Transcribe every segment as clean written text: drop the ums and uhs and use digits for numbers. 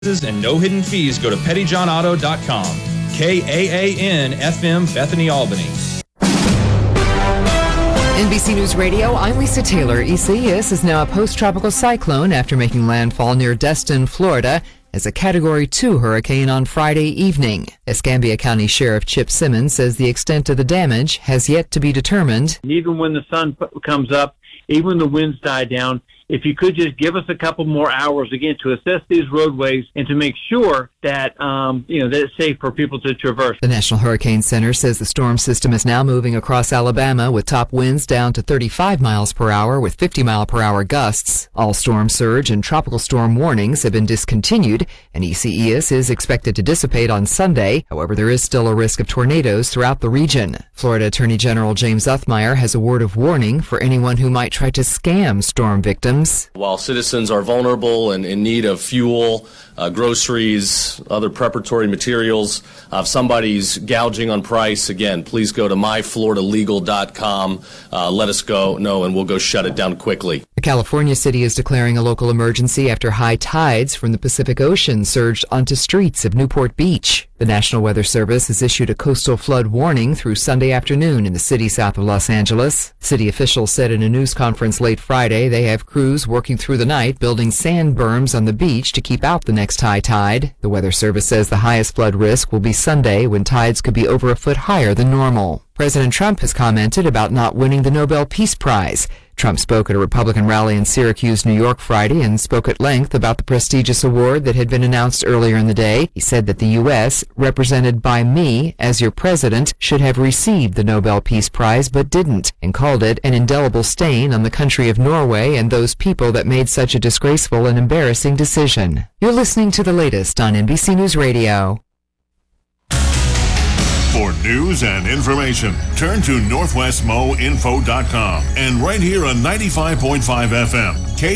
and no hidden fees, go to pettyjohnauto.com. KAAN FM, Bethany, Albany. NBC News Radio, I'm Lisa Taylor. Isaias is now a post-tropical cyclone after making landfall near Destin, Florida, as a Category 2 hurricane on Friday evening. Escambia County Sheriff Chip Simmons says the extent of the damage has yet to be determined. Even when the sun comes up, even when the winds die down, if you could just give us a couple more hours, again, to assess these roadways and to make sure that, that it's safe for people to traverse. The National Hurricane Center says the storm system is now moving across Alabama with top winds down to 35 miles per hour with 50-mile-per-hour gusts. All storm surge and tropical storm warnings have been discontinued, and Isaias is expected to dissipate on Sunday. However, there is still a risk of tornadoes throughout the region. Florida Attorney General James Uthmire has a word of warning for anyone who might try to scam storm victims. While citizens are vulnerable and in need of fuel, groceries, other preparatory materials, if somebody's gouging on price, again, please go to myfloridalegal.com. Let us know, and we'll go shut it down quickly. A California city is declaring a local emergency after high tides from the Pacific Ocean surged onto streets of Newport Beach. The National Weather Service has issued a coastal flood warning through Sunday afternoon in the city south of Los Angeles. City officials said in a news conference late Friday they have crews working through the night building sand berms on the beach to keep out the next high tide. The Weather Service says the highest flood risk will be Sunday when tides could be over a foot higher than normal. President Trump has commented about not winning the Nobel Peace Prize. Trump spoke at a Republican rally in Syracuse, New York Friday and spoke at length about the prestigious award that had been announced earlier in the day. He said that the U.S., represented by me as your president, should have received the Nobel Peace Prize but didn't, and called it an indelible stain on the country of Norway and those people that made such a disgraceful and embarrassing decision. You're listening to the latest on NBC News Radio. For news and information, turn to NorthwestMoInfo.com and right here on 95.5 FM,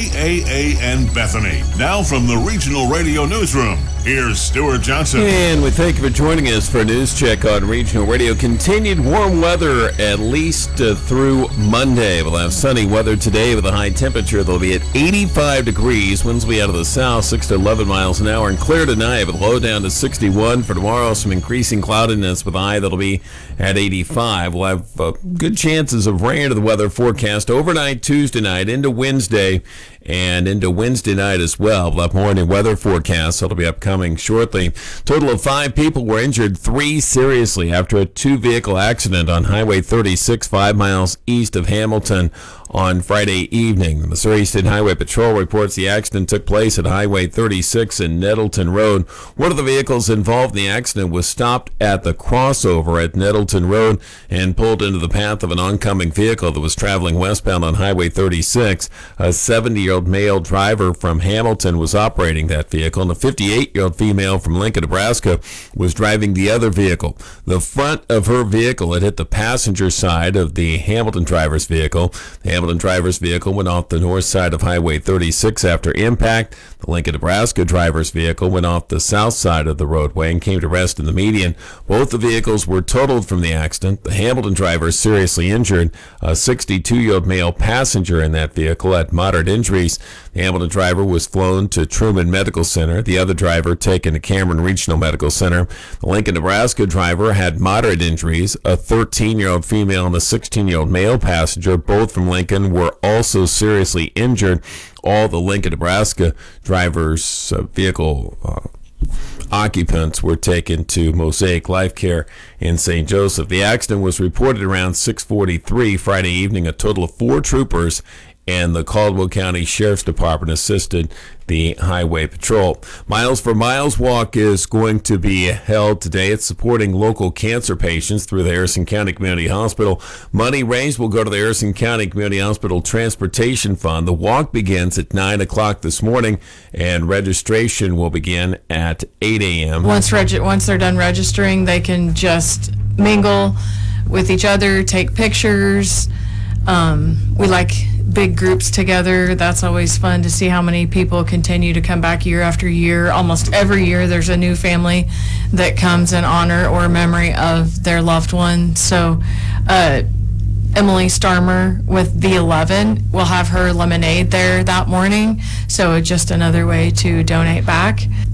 KAAN Bethany. Now from the Regional Radio Newsroom, here's Stuart Johnson. And we thank you for joining us for a news check on Regional Radio. Continued warm weather at least through Monday. We'll have sunny weather today with a high temperature. They'll be at 85 degrees. Winds will be out of the south, 6 to 11 miles an hour. And clear tonight with low down to 61. For tomorrow, some increasing cloudiness with a high that'll be at 85. We'll have good chances of rain to the weather forecast overnight Tuesday night into Wednesday and into Wednesday night as well. We'll have more in the weather forecast that'll be upcoming shortly. Total of 5 people were injured, 3 seriously after a 2-vehicle accident on Highway 36, 5 miles east of Hamilton on Friday evening. The Missouri State Highway Patrol reports the accident took place at Highway 36 and Nettleton Road. One of the vehicles involved in the accident was stopped at the crossover at Nettleton Road and pulled into the path of an oncoming vehicle that was traveling westbound on Highway 36. A 70-year-old male driver from Hamilton was operating that vehicle, and a 58-year-old female from Lincoln, Nebraska was driving the other vehicle. The front of her vehicle had hit the passenger side of the Hamilton driver's vehicle. The Hamilton driver's vehicle went off the north side of Highway 36 after impact. The Lincoln, Nebraska driver's vehicle went off the south side of the roadway and came to rest in the median. Both the vehicles were totaled from the accident. The Hamilton driver is seriously injured. A 62-year-old male passenger in that vehicle had moderate injuries. The Hamilton driver was flown to Truman Medical Center. The other driver taken to Cameron Regional Medical Center. The Lincoln, Nebraska driver had moderate injuries. A 13-year-old female and a 16-year-old male passenger, both from Lincoln, were also seriously injured. All the Lincoln, Nebraska driver's vehicle occupants were taken to Mosaic Life Care in St. Joseph. The accident was reported around 6:43 Friday evening. A total of 4 troopers and the Caldwell County Sheriff's Department assisted the Highway Patrol. Miles for Miles walk is going to be held today. It's supporting local cancer patients through the Harrison County Community Hospital. Money raised will go to the Harrison County Community Hospital Transportation Fund. The walk begins at 9 o'clock this morning, and registration will begin at 8 a.m. Once they're done registering, they can just mingle with each other, take pictures. We like big groups together. That's always fun to see how many people continue to come back year after year. Almost every year there's a new family that comes in honor or memory of their loved one. So Emily Starmer with the 11 will have her lemonade there that morning. So just another way to donate back.